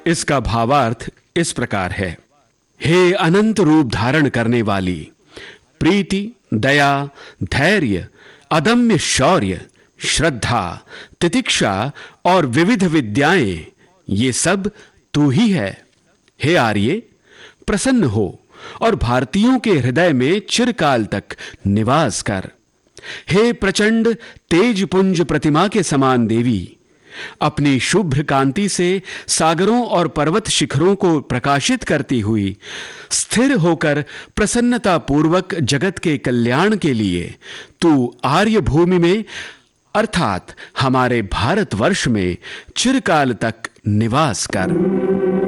इसका भावार्थ इस प्रकार है। हे अनंत रूप धारण करने वाली, प्रीति, दया, धैर्य, अदम्य शौर्य, श्रद्धा, तितिक्षा और विविध विद्याएं, ये सब तू ही है। हे आर्य, प्रसन्न हो और भारतीयों के हृदय में चिरकाल तक निवास कर। हे प्रचंड तेजपुंज प्रतिमा के समान देवी, अपनी शुभ्र कांति से सागरों और पर्वत शिखरों को प्रकाशित करती हुई स्थिर होकर प्रसन्नता पूर्वक जगत के कल्याण के लिए तू आर्य भूमि में अर्थात हमारे भारतवर्ष में चिरकाल तक निवास कर।